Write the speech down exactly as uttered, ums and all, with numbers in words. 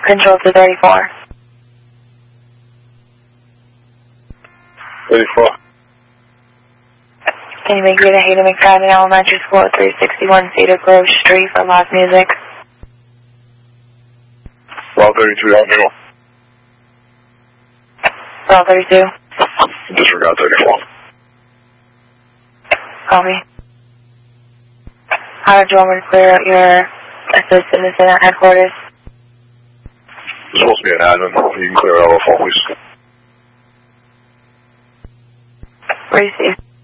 Control to thirty-four. thirty-four. Can you make it a Hayden McFadden Elementary School at three sixty-one Cedar Grove Street for live music? Route thirty-two, out middle. Route thirty-two. Disregard thirty-four. Copy. How did you want me to clear out your assistant at headquarters? It's supposed to be an admin. You can clear it over phone, please. Receive.